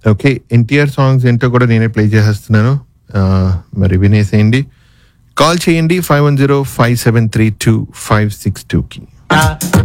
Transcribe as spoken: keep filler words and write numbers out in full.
Okay, NTR songs ఏంటో కూడా నేనే ప్లే చేసేస్తున్నాను. ఆ, మరి వినేసేయండి. కాల్ చేయండి five one zero five seven three two five six టూకి.